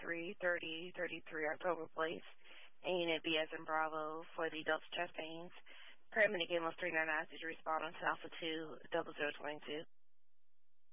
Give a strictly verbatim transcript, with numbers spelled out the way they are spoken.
three thirty thirty-three October Place, and Unit B as in Bravo for the Delta chest pains. Paramedic again was three nine nine. Did you respond on to Alpha two double zero twenty two?